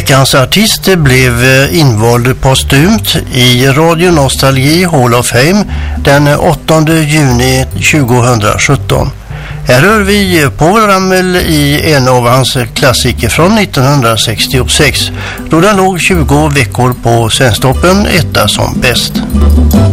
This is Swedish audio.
Veckans artist blev invald postumt i Radio Nostalgi Hall of Fame den 8 juni 2017. Här hör vi Paul Ramel i en av hans klassiker från 1966, då den låg 20 veckor på Svensktoppen, etta som bäst.